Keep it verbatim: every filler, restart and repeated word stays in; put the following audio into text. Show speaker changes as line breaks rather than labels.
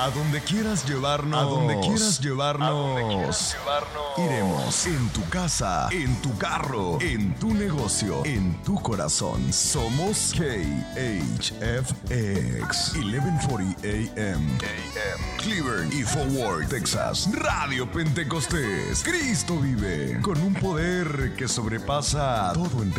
A donde quieras llevarnos. A donde quieras llevarnos. A donde quieras llevarnos. Iremos en tu casa, en tu carro, en tu negocio, en tu corazón. Somos K H F X once cuarenta A M. Cleveland y Forward, Texas. Radio Pentecostés. Cristo vive con un poder que sobrepasa todo entendimiento.